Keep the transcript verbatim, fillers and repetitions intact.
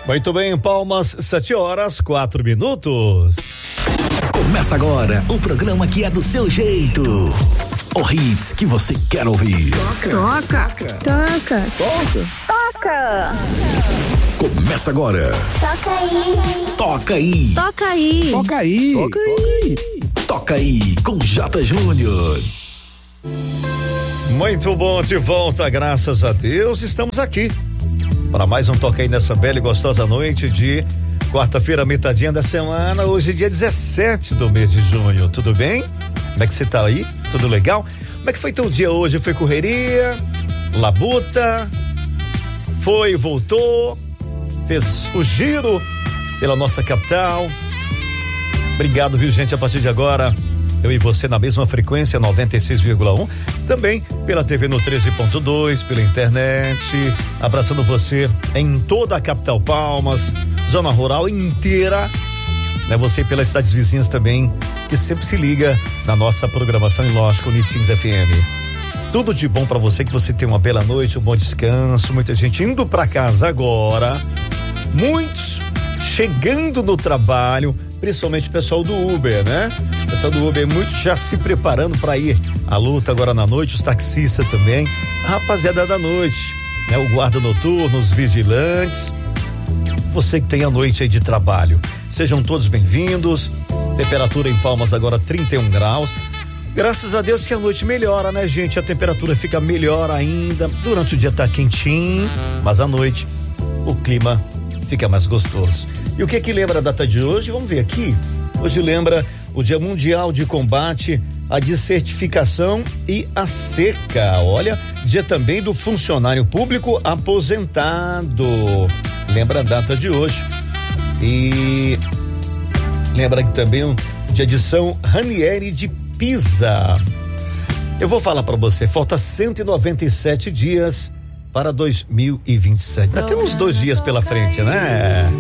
Muito bem, Palmas, sete horas, quatro minutos. Começa agora o programa que é do seu jeito. O hits que você quer ouvir. Toca. Toca. Toca. Toca. Começa agora. Toca aí. Toca aí. Toca aí. Toca aí. Toca aí. Toca aí com J. Júnior. Muito bom, de volta, graças a Deus, estamos aqui para mais um Toca aí nessa bela e gostosa noite de quarta-feira, metadinha da semana, hoje dia dezessete do mês de junho, tudo bem? Como é que você tá aí? Tudo legal? Como é que foi teu dia hoje? Foi correria? Labuta? Foi, voltou? Fez o giro pela nossa capital? Obrigado, viu, gente? A partir de agora, eu e você na mesma frequência, noventa e seis vírgula um, também pela T V no treze ponto dois, pela internet, abraçando você em toda a capital Palmas, zona rural inteira, né? Você pelas cidades vizinhas também, que sempre se liga na nossa programação e lógico, Unitins F M. Tudo de bom pra você, que você tenha uma bela noite, um bom descanso, muita gente indo pra casa agora, muitos chegando no trabalho, principalmente o pessoal do Uber, né? O pessoal do Uber, muito já se preparando para ir à luta agora na noite, os taxistas também, a rapaziada da noite, né? O guarda noturno, os vigilantes, você que tem a noite aí de trabalho, sejam todos bem-vindos. Temperatura em Palmas agora trinta e um graus. Graças a Deus que a noite melhora, né, gente? A temperatura fica melhor ainda. Durante o dia tá quentinho, mas à noite o clima fica mais gostoso. E o que que lembra a data de hoje? Vamos ver aqui. Hoje lembra o Dia Mundial de Combate à Desertificação e à Seca. Olha, dia também do funcionário público aposentado. Lembra a data de hoje. E lembra que também o dia de São Ranieri de Pisa. Eu vou falar para você, falta cento e noventa e sete dias para dois mil e vinte e sete. Ainda temos dois dias pela frente, né?